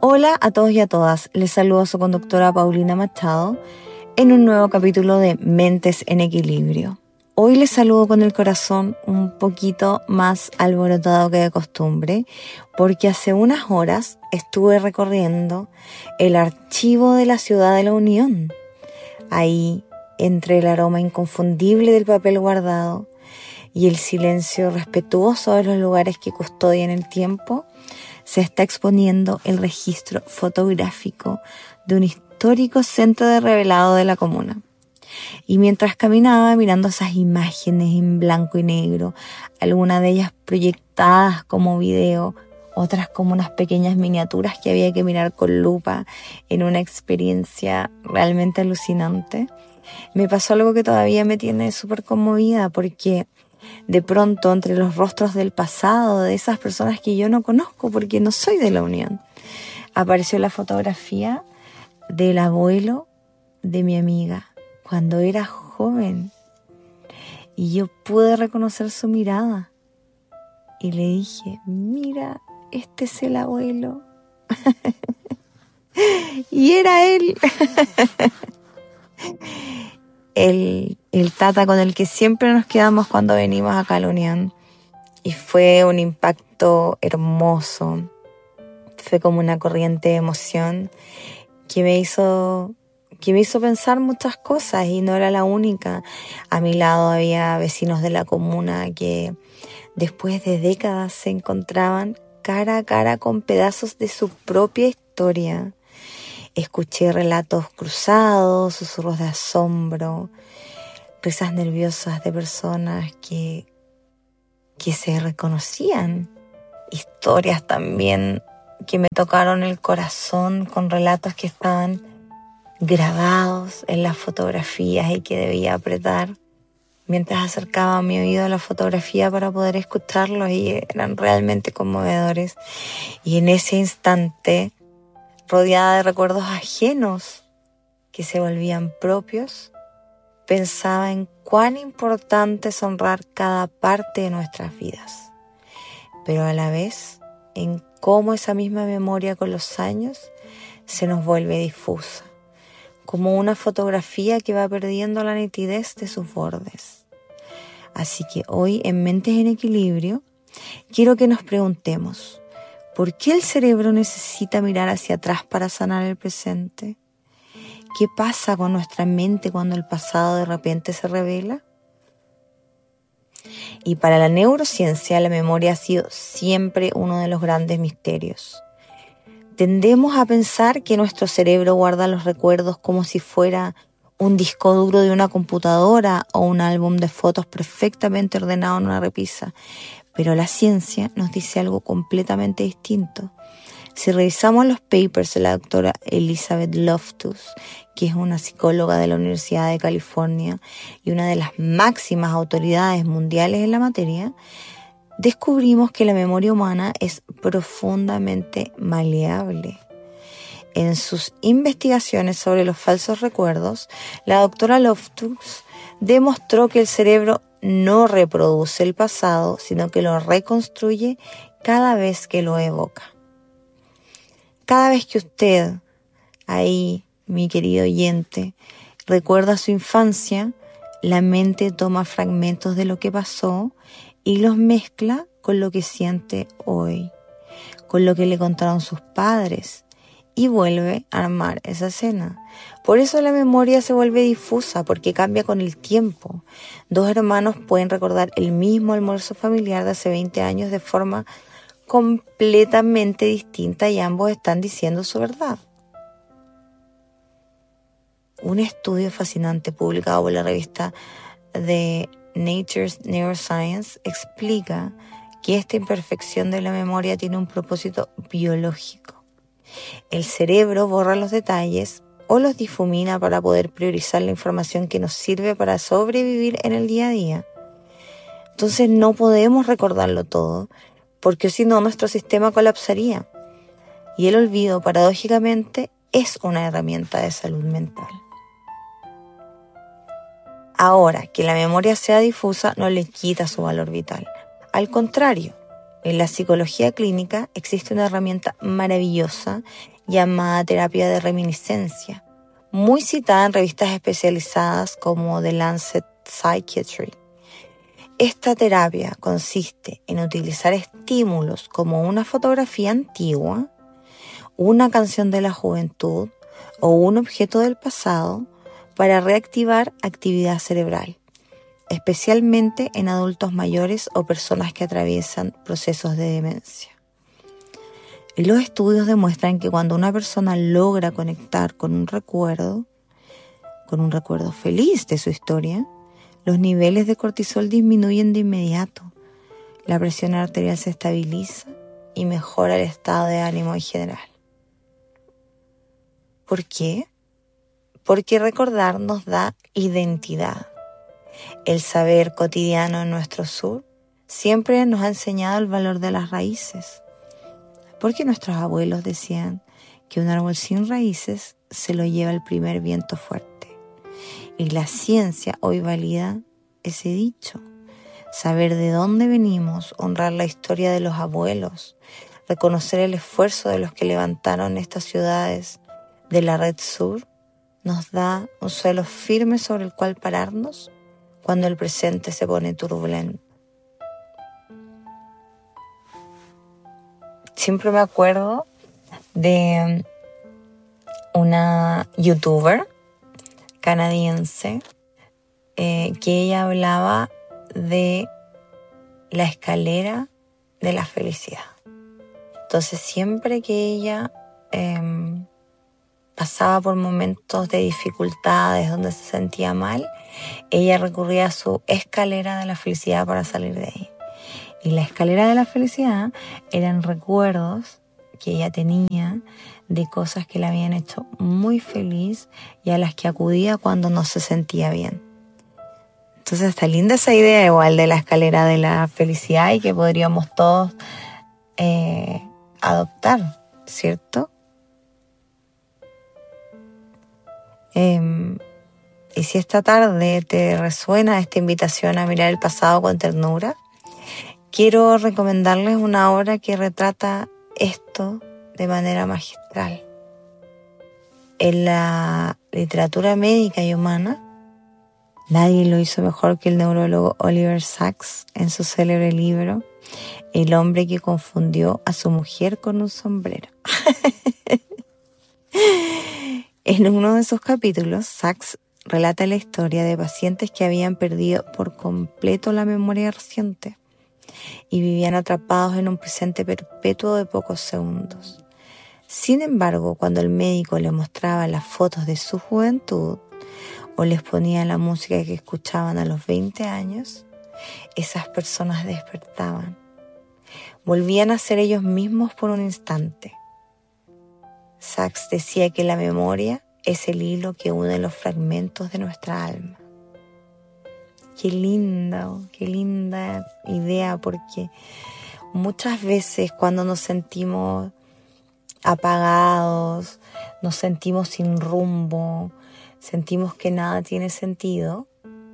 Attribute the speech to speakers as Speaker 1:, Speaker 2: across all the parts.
Speaker 1: Hola a todos y a todas, les saludo a su conductora Paulina Machado en un nuevo capítulo de Mentes en Equilibrio. Hoy les saludo con el corazón un poquito más alborotado que de costumbre, porque hace unas horas estuve recorriendo el archivo de la Ciudad de la Unión. Ahí, entre el aroma inconfundible del papel guardado y el silencio respetuoso de los lugares que custodian el tiempo, se está exponiendo el registro fotográfico de un histórico centro de revelado de la comuna. Y mientras caminaba mirando esas imágenes en blanco y negro, algunas de ellas proyectadas como video, otras como unas pequeñas miniaturas que había que mirar con lupa en una experiencia realmente alucinante, me pasó algo que todavía me tiene súper conmovida, porque de pronto, entre los rostros del pasado, de esas personas que yo no conozco porque no soy de la Unión, apareció la fotografía del abuelo de mi amiga cuando era joven. Y yo pude reconocer su mirada. Y le dije, mira, este es el abuelo. Y era él. El tata con el que siempre nos quedamos cuando venimos acá a la Unión. Y fue un impacto hermoso. Fue como una corriente de emoción que me hizo pensar muchas cosas, y no era la única. A mi lado había vecinos de la comuna que después de décadas se encontraban cara a cara con pedazos de su propia historia. Escuché relatos cruzados, susurros de asombro, risas nerviosas de personas que se reconocían. Historias también que me tocaron el corazón, con relatos que estaban grabados en las fotografías y que debía apretar mientras acercaba mi oído a la fotografía para poder escucharlos, y eran realmente conmovedores. Y en ese instante, rodeada de recuerdos ajenos que se volvían propios, pensaba en cuán importante es honrar cada parte de nuestras vidas, pero a la vez en cómo esa misma memoria con los años se nos vuelve difusa, como una fotografía que va perdiendo la nitidez de sus bordes. Así que hoy, en Mentes en Equilibrio, quiero que nos preguntemos, ¿por qué el cerebro necesita mirar hacia atrás para sanar el presente? ¿Qué pasa con nuestra mente cuando el pasado de repente se revela? Y para la neurociencia, la memoria ha sido siempre uno de los grandes misterios. Tendemos a pensar que nuestro cerebro guarda los recuerdos como si fuera un disco duro de una computadora o un álbum de fotos perfectamente ordenado en una repisa. Pero la ciencia nos dice algo completamente distinto. Si revisamos los papers de la doctora Elizabeth Loftus, que es una psicóloga de la Universidad de California y una de las máximas autoridades mundiales en la materia, descubrimos que la memoria humana es profundamente maleable. En sus investigaciones sobre los falsos recuerdos, la doctora Loftus demostró que el cerebro no reproduce el pasado, sino que lo reconstruye cada vez que lo evoca. Cada vez que usted, ahí, mi querido oyente, recuerda su infancia, la mente toma fragmentos de lo que pasó y los mezcla con lo que siente hoy, con lo que le contaron sus padres, y vuelve a armar esa escena. Por eso la memoria se vuelve difusa, porque cambia con el tiempo. Dos hermanos pueden recordar el mismo almuerzo familiar de hace 20 años de forma completamente distinta, y ambos están diciendo su verdad. Un estudio fascinante publicado por la revista de Nature's Neuroscience explica que esta imperfección de la memoria tiene un propósito biológico. El cerebro borra los detalles o los difumina para poder priorizar la información que nos sirve para sobrevivir en el día a día. Entonces no podemos recordarlo todo, porque si no nuestro sistema colapsaría. Y el olvido, paradójicamente, es una herramienta de salud mental. Ahora, que la memoria sea difusa no le quita su valor vital. Al contrario, En la psicología clínica existe una herramienta maravillosa llamada terapia de reminiscencia, muy citada en revistas especializadas como The Lancet Psychiatry. Esta terapia consiste en utilizar estímulos como una fotografía antigua, una canción de la juventud o un objeto del pasado para reactivar actividad cerebral, especialmente en adultos mayores o personas que atraviesan procesos de demencia. Y los estudios demuestran que cuando una persona logra conectar con un recuerdo feliz de su historia, los niveles de cortisol disminuyen de inmediato, la presión arterial se estabiliza y mejora el estado de ánimo en general. ¿Por qué? Porque recordar nos da identidad. El saber cotidiano en nuestro sur siempre nos ha enseñado el valor de las raíces. Porque nuestros abuelos decían que un árbol sin raíces se lo lleva el primer viento fuerte. Y la ciencia hoy valida ese dicho. Saber de dónde venimos, honrar la historia de los abuelos, reconocer el esfuerzo de los que levantaron estas ciudades de la red sur, nos da un suelo firme sobre el cual pararnos cuando el presente se pone turbulento. Siempre me acuerdo de una youtuber canadiense que ella hablaba de la escalera de la felicidad. Entonces siempre que ella pasaba por momentos de dificultades donde se sentía mal, ella recurría a su escalera de la felicidad para salir de ahí. Y la escalera de la felicidad eran recuerdos que ella tenía de cosas que la habían hecho muy feliz y a las que acudía cuando no se sentía bien. Entonces está linda esa idea igual de la escalera de la felicidad y que podríamos todos adoptar, ¿cierto? Y si esta tarde te resuena esta invitación a mirar el pasado con ternura, quiero recomendarles una obra que retrata esto de manera magistral. En la literatura médica y humana, nadie lo hizo mejor que el neurólogo Oliver Sacks en su célebre libro El hombre que confundió a su mujer con un sombrero. En uno de sus capítulos, Sacks relata la historia de pacientes que habían perdido por completo la memoria reciente y vivían atrapados en un presente perpetuo de pocos segundos. Sin embargo, cuando el médico les mostraba las fotos de su juventud o les ponía la música que escuchaban a los 20 años, esas personas despertaban. Volvían a ser ellos mismos por un instante. Sacks decía que la memoria es el hilo que une los fragmentos de nuestra alma. Qué linda idea, porque muchas veces cuando nos sentimos apagados, nos sentimos sin rumbo, sentimos que nada tiene sentido,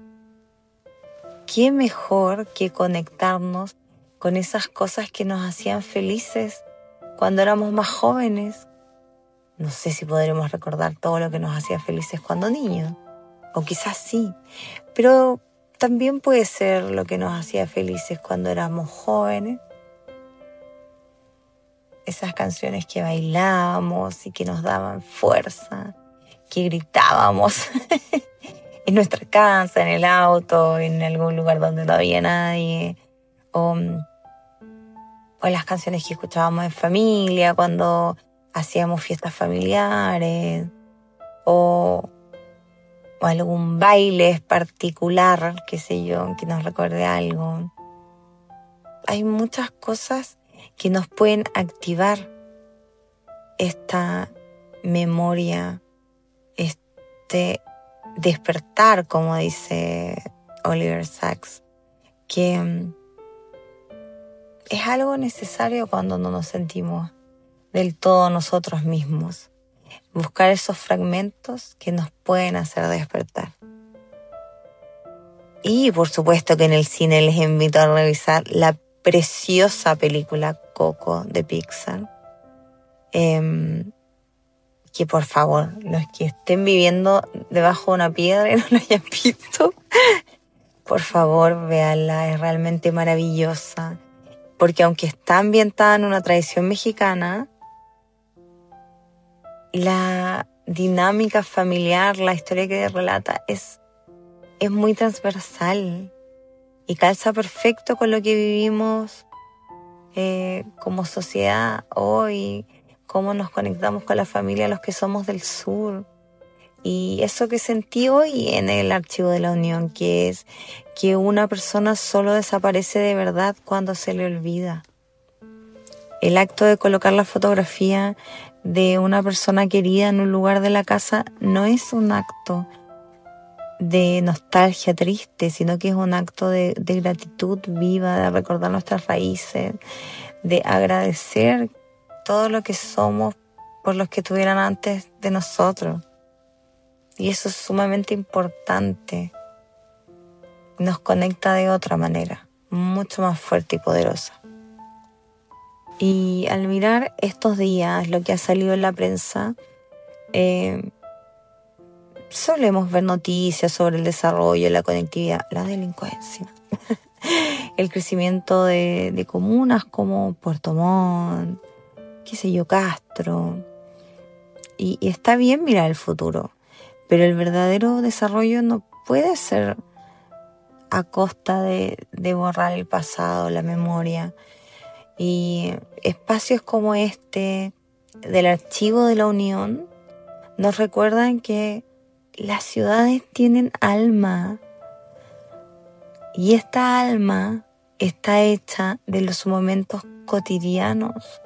Speaker 1: qué mejor que conectarnos con esas cosas que nos hacían felices cuando éramos más jóvenes. No sé si podremos recordar todo lo que nos hacía felices cuando niños, o quizás sí, pero también puede ser lo que nos hacía felices cuando éramos jóvenes. Esas canciones que bailábamos y que nos daban fuerza, que gritábamos en nuestra casa, en el auto, en algún lugar donde no había nadie, o las canciones que escuchábamos en familia cuando hacíamos fiestas familiares, o algún baile particular, qué sé yo, que nos recuerde algo. Hay muchas cosas que nos pueden activar esta memoria, este despertar, como dice Oliver Sacks, que es algo necesario cuando no nos sentimos del todo nosotros mismos. Buscar esos fragmentos que nos pueden hacer despertar. Y por supuesto que en el cine les invito a revisar la preciosa película Coco de Pixar. Que por favor, los que estén viviendo debajo de una piedra y no la hayan visto, por favor, véanla, es realmente maravillosa. Porque aunque está ambientada en una tradición mexicana, la dinámica familiar, la historia que relata es muy transversal y calza perfecto con lo que vivimos como sociedad hoy, cómo nos conectamos con la familia, los que somos del sur. Y eso que sentí hoy en el Archivo de la Unión, que es que una persona solo desaparece de verdad cuando se le olvida. El acto de colocar la fotografía de una persona querida en un lugar de la casa no es un acto de nostalgia triste, sino que es un acto de gratitud viva, de recordar nuestras raíces, de agradecer todo lo que somos por los que estuvieran antes de nosotros. Y eso es sumamente importante. Nos conecta de otra manera, mucho más fuerte y poderosa. Y al mirar estos días, lo que ha salido en la prensa, solemos ver noticias sobre el desarrollo, la conectividad, la delincuencia, el crecimiento de comunas como Puerto Montt, qué sé yo, Castro. Y está bien mirar el futuro, pero el verdadero desarrollo no puede ser a costa de borrar el pasado, la memoria. Y espacios como este del Archivo de la Unión nos recuerdan que las ciudades tienen alma y esta alma está hecha de los momentos cotidianos